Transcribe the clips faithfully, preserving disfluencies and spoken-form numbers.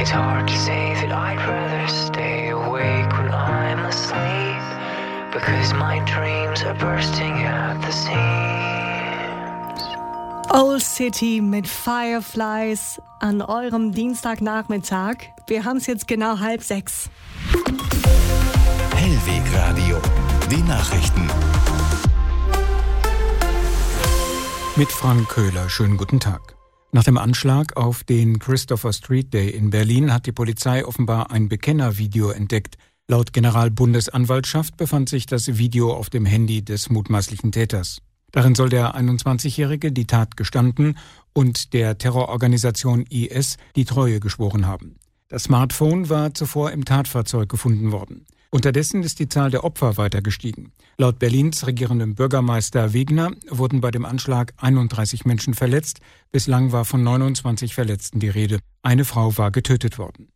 It's hard to say that I'd rather stay awake when I'm asleep, because my dreams are bursting at the seams. Old City mit Fireflies an eurem Dienstagnachmittag. Wir haben es jetzt genau halb sechs. Hellweg Radio, die Nachrichten. Mit Frank Köhler, schönen guten Tag. Nach dem Anschlag auf den Christopher Street Day in Berlin hat die Polizei offenbar ein Bekennervideo entdeckt. Laut Generalbundesanwaltschaft befand sich das Video auf dem Handy des mutmaßlichen Täters. Darin soll der einundzwanzigjährige die Tat gestanden und der Terrororganisation I S die Treue geschworen haben. Das Smartphone war zuvor im Tatfahrzeug gefunden worden. Unterdessen ist die Zahl der Opfer weiter gestiegen. Laut Berlins regierendem Bürgermeister Wegner wurden bei dem Anschlag einunddreißig Menschen verletzt. Bislang war von neunundzwanzig Verletzten die Rede. Eine Frau war getötet worden.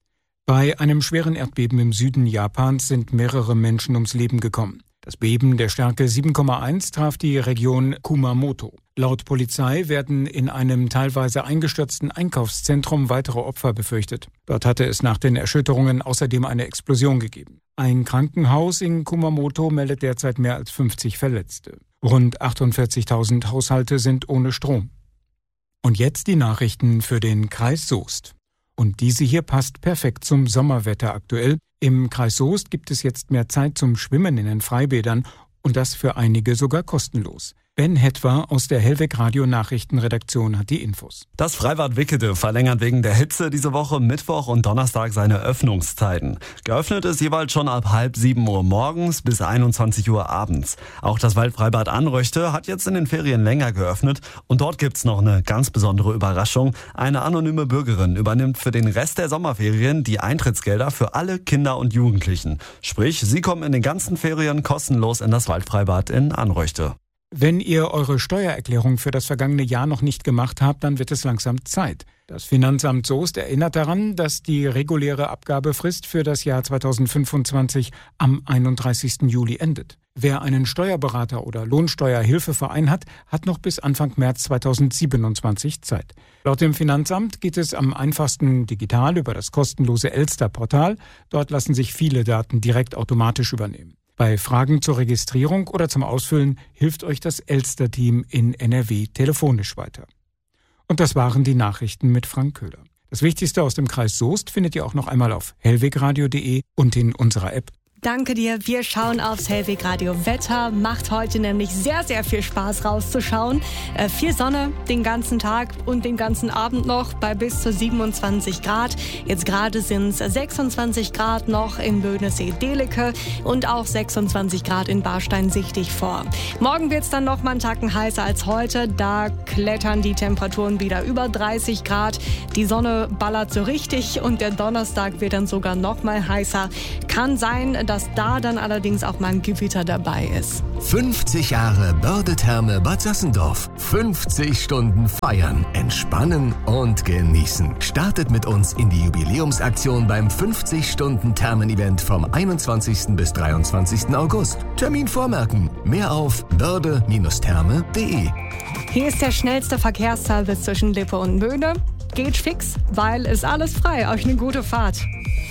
Bei einem schweren Erdbeben im Süden Japans sind mehrere Menschen ums Leben gekommen. Das Beben der Stärke sieben Komma eins traf die Region Kumamoto. Laut Polizei werden in einem teilweise eingestürzten Einkaufszentrum weitere Opfer befürchtet. Dort hatte es nach den Erschütterungen außerdem eine Explosion gegeben. Ein Krankenhaus in Kumamoto meldet derzeit mehr als fünfzig Verletzte. Rund achtundvierzigtausend Haushalte sind ohne Strom. Und jetzt die Nachrichten für den Kreis Soest. Und diese hier passt perfekt zum Sommerwetter aktuell. Im Kreis Soest gibt es jetzt mehr Zeit zum Schwimmen in den Freibädern und das für einige sogar kostenlos. Ben Hetwer aus der Hellweg Radio Nachrichtenredaktion hat die Infos. Das Freibad Wickede verlängert wegen der Hitze diese Woche Mittwoch und Donnerstag seine Öffnungszeiten. Geöffnet ist jeweils schon ab halb sieben Uhr morgens bis einundzwanzig Uhr abends. Auch das Waldfreibad Anröchte hat jetzt in den Ferien länger geöffnet und dort gibt's noch eine ganz besondere Überraschung. Eine anonyme Bürgerin übernimmt für den Rest der Sommerferien die Eintrittsgelder für alle Kinder und Jugendlichen. Sprich, sie kommen in den ganzen Ferien kostenlos in das Waldfreibad in Anröchte. Wenn ihr eure Steuererklärung für das vergangene Jahr noch nicht gemacht habt, dann wird es langsam Zeit. Das Finanzamt Soest erinnert daran, dass die reguläre Abgabefrist für das Jahr zweitausendfünfundzwanzig am einunddreißigsten Juli endet. Wer einen Steuerberater oder Lohnsteuerhilfeverein hat, hat noch bis Anfang März zweitausendsiebenundzwanzig Zeit. Laut dem Finanzamt geht es am einfachsten digital über das kostenlose Elster-Portal. Dort lassen sich viele Daten direkt automatisch übernehmen. Bei Fragen zur Registrierung oder zum Ausfüllen hilft euch das Elster-Team in N R W telefonisch weiter. Und das waren die Nachrichten mit Frank Köhler. Das Wichtigste aus dem Kreis Soest findet ihr auch noch einmal auf hellwegradio punkt de und in unserer App. Danke dir. Wir schauen aufs Hellweg Radio Wetter. Macht heute nämlich sehr, sehr viel Spaß rauszuschauen. Äh, viel Sonne den ganzen Tag und den ganzen Abend noch bei bis zu siebenundzwanzig Grad. Jetzt gerade sind es sechsundzwanzig Grad noch in Böhnesee-Dehlecke und auch sechsundzwanzig Grad in Barstein-Sichtig vor. Morgen wird es dann noch mal einen Tacken heißer als heute. Da klettern die Temperaturen wieder über dreißig Grad. Die Sonne ballert so richtig und der Donnerstag wird dann sogar noch mal heißer. Kann sein, dass da dann allerdings auch mal ein Gewitter dabei ist. fünfzig Jahre Börde-Therme Bad Sassendorf. fünfzig Stunden feiern, entspannen und genießen. Startet mit uns in die Jubiläumsaktion beim fünfzig-Stunden-Thermen-Event vom einundzwanzigsten bis dreiundzwanzigsten August. Termin vormerken. Mehr auf börde Bindestrich therme punkt de. Hier ist der schnellste Verkehrsservice zwischen Lippe und Möhne. Geht fix, weil ist alles frei. Euch eine gute Fahrt.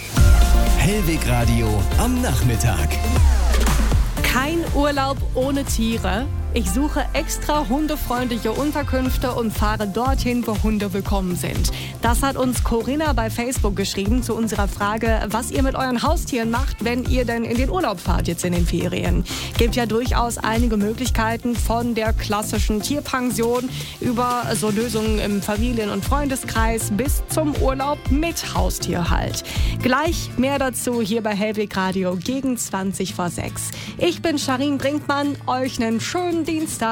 Hellweg Radio am Nachmittag. Kein Urlaub ohne Tiere. Ich suche extra hundefreundliche Unterkünfte und fahre dorthin, wo Hunde willkommen sind. Das hat uns Corinna bei Facebook geschrieben zu unserer Frage, was ihr mit euren Haustieren macht, wenn ihr denn in den Urlaub fahrt jetzt in den Ferien. Gibt ja durchaus einige Möglichkeiten von der klassischen Tierpension über so Lösungen im Familien- und Freundeskreis bis zum Urlaub mit Haustier halt. Gleich mehr dazu hier bei Hellweg Radio gegen zwanzig vor sechs. Ich bin Sharin Brinkmann, euch einen schönen Dienstag.